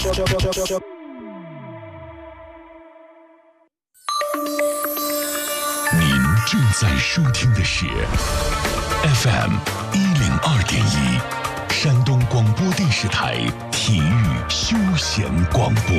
您正在收听的是 FM 102.1，山东广播电视台体育休闲广播。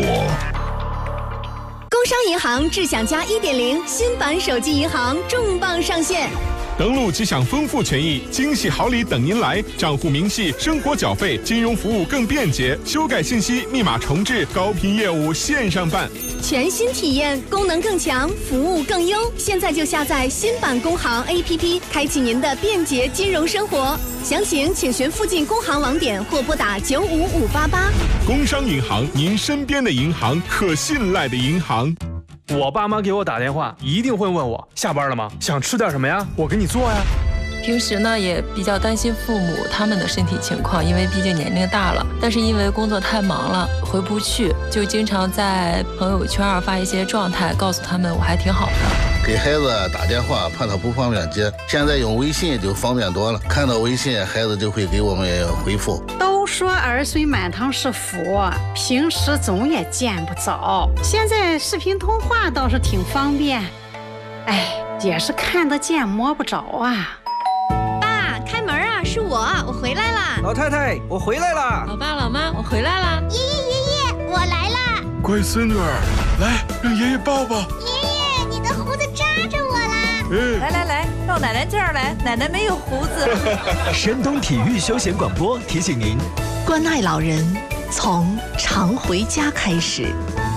工商银行智享加 1.0 新版手机银行重磅上线。 登录即享丰富权益，惊喜好礼等您来，账户明细，生活缴费，金融服务更便捷，修改信息，密码重置，高频业务线上办， 全新体验，功能更强，服务更优。现在就下载新版工行 APP， 开启您的便捷金融生活。详情请询附近工行网点或拨打95588。 工商银行，您身边的银行，可信赖的银行。 我爸妈给我打电话，一定会问我下班了吗？想吃点什么呀？我给你做呀。 平时呢也比较担心父母他们的身体情况，因为毕竟年龄大了。但是因为工作太忙了，回不去，就经常在朋友圈发一些状态，告诉他们我还挺好的。 给孩子打电话怕他不方便接，现在用微信就方便多了，看到微信孩子就会给我们回复。 都说儿孙满堂是福，平时总也见不着，现在视频通话倒是挺方便，哎，也是看得见摸不着啊。 爸，开门啊，是我回来啦。 老太太，我回来啦。 老爸老妈，我回来啦。 爷爷，我来啦。 乖孙女儿，来让爷爷抱抱。 爷爷，你的胡子扎着我啦。 来，到奶奶这儿来，奶奶没有胡子。 山东体育休闲广播提醒您， 关爱老人，从常回家开始。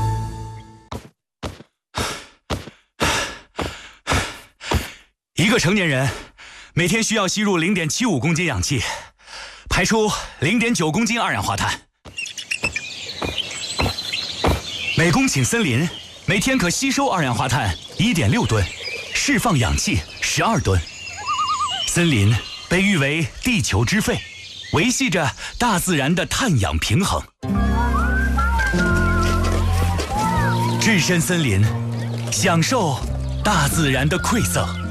一个成年人每天需要吸入0.75公斤氧气，排出0.9公斤二氧化碳。每公顷森林每天可吸收二氧化碳1.6吨，释放氧气12吨。森林被誉为地球之肺，维系着大自然的碳氧平衡。置身森林，享受大自然的馈赠。